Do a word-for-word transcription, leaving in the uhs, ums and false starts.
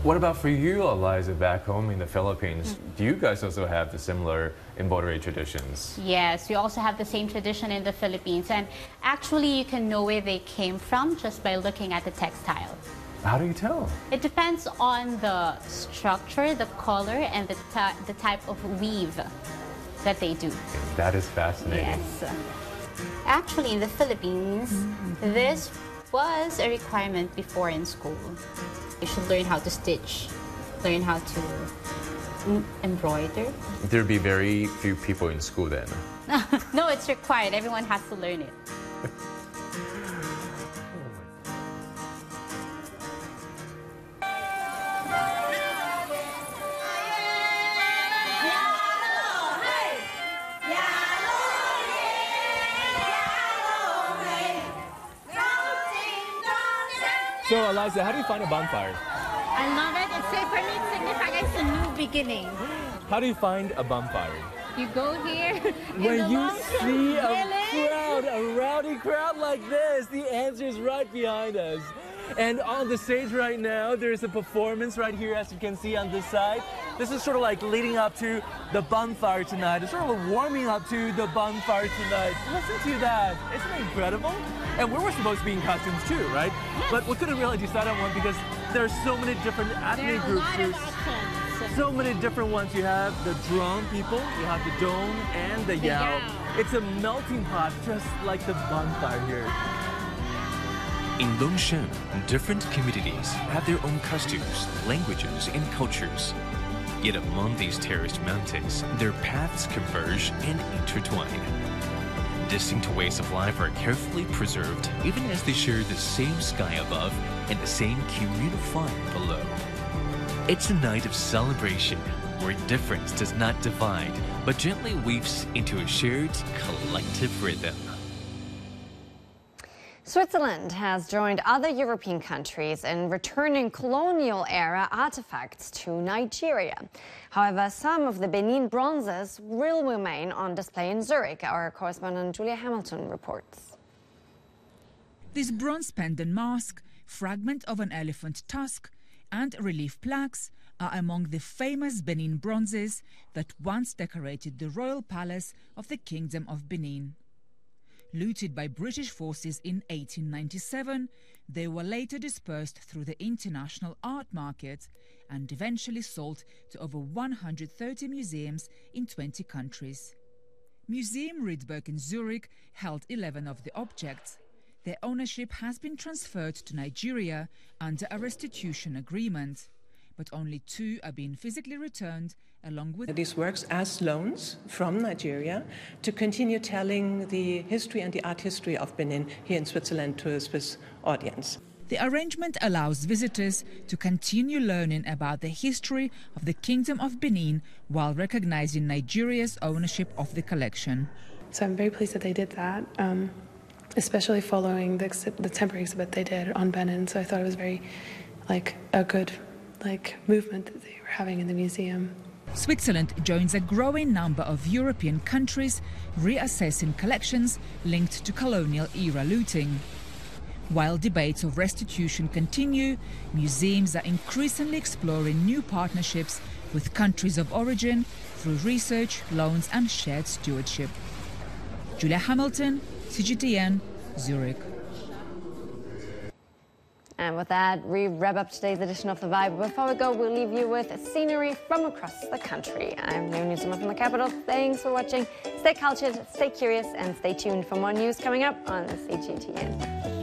What about for you, Eliza, back home in the Philippines? Mm. Do you guys also have the similar embroidery traditions? Yes, we also have the same tradition in the Philippines. And actually, you can know where they came from just by looking at the textile. How do you tell? It depends on the structure, the color, and the, the type of weave that they do. That is fascinating. Yes. Actually, in the Philippines, mm-hmm. this was a requirement before in school. You should learn how to stitch, learn how to embroider. There'd be very few people in school then. No, it's required. Everyone has to learn it. So, Eliza, how do you find a bonfire? I love it. It's, for me, it signifies a new beginning. How do you find a bonfire? You go here. When you see a crowd, a rowdy crowd like this, the answer is right behind us. And on the stage right now, there's a performance right here, as you can see on this side. This is sort of like leading up to the bonfire tonight. It's sort of warming up to the bonfire tonight. Listen to that. Isn't it incredible? And we were supposed to be in costumes too, right? Yes. But we couldn't really decide on one because there are so many different ethnic there are groups. A lot of options. So many different ones. You have the drum people, you have the dome, and the, the yao. yao. It's a melting pot, just like the bonfire here. In Longshan, different communities have their own costumes, languages, and cultures. Yet among these terraced mountains, their paths converge and intertwine. Distinct ways of life are carefully preserved, even as they share the same sky above and the same communal fire below. It's a night of celebration, where difference does not divide, but gently weaves into a shared collective rhythm. Switzerland has joined other European countries in returning colonial-era artifacts to Nigeria. However, some of the Benin bronzes will remain on display in Zurich. Our correspondent Julia Hamilton reports. This bronze pendant mask, fragment of an elephant tusk, and relief plaques are among the famous Benin bronzes that once decorated the royal palace of the Kingdom of Benin. Looted by British forces in eighteen ninety-seven, they were later dispersed through the international art market and eventually sold to over one hundred thirty museums in twenty countries. Museum Riedberg in Zurich held eleven of the objects. Their ownership has been transferred to Nigeria under a restitution agreement, but only two are being physically returned, along with these works as loans from Nigeria to continue telling the history and the art history of Benin here in Switzerland to a Swiss audience. The arrangement allows visitors to continue learning about the history of the Kingdom of Benin while recognizing Nigeria's ownership of the collection. So I'm very pleased that they did that, um, especially following the, the temporary exhibit they did on Benin. So I thought it was very, like, a good like movement that they were having in the museum. Switzerland joins a growing number of European countries reassessing collections linked to colonial-era looting. While debates of restitution continue, museums are increasingly exploring new partnerships with countries of origin through research, loans and shared stewardship. Julia Hamilton, C G T N, Zurich. And with that, we wrap up today's edition of The Vibe. Before we go, we'll leave you with scenery from across the country. I'm Leonie Zuma from the capital. Thanks for watching. Stay cultured, stay curious, and stay tuned for more news coming up on C G T N.